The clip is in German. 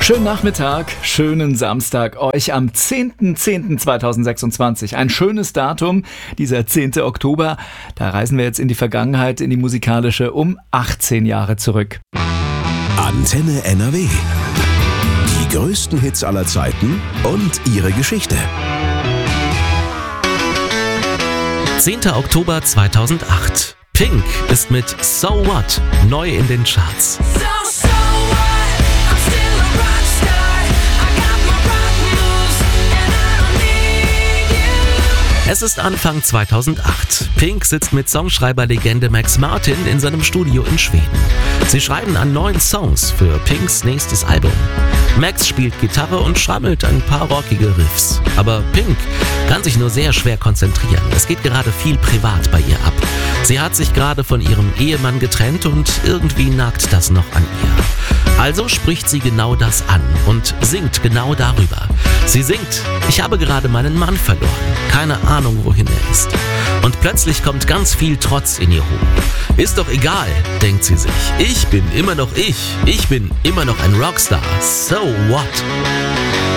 Schönen Nachmittag, schönen Samstag euch am 10.10.2026. Ein schönes Datum, dieser 10. Oktober. Da reisen wir jetzt in die Vergangenheit, in die musikalische, um 18 Jahre zurück. Antenne NRW. Die größten Hits aller Zeiten und ihre Geschichte. 10. Oktober 2008. Pink ist mit So What neu in den Charts. Es ist Anfang 2008. Pink sitzt mit Songschreiberlegende Max Martin in seinem Studio in Schweden. Sie schreiben an 9 Songs für Pinks nächstes Album. Max spielt Gitarre und schrammelt ein paar rockige Riffs. Aber Pink kann sich nur sehr schwer konzentrieren. Es geht gerade viel privat bei ihr ab. Sie hat sich gerade von ihrem Ehemann getrennt und irgendwie nagt das noch an ihr. Also spricht sie genau das an und singt genau darüber. Sie singt: Ich habe gerade meinen Mann verloren. Keine Ahnung, wohin er ist. Und plötzlich kommt ganz viel Trotz in ihr hoch. Ist doch egal, denkt sie sich. Ich bin immer noch ich. Ich bin immer noch ein Rockstar. So what?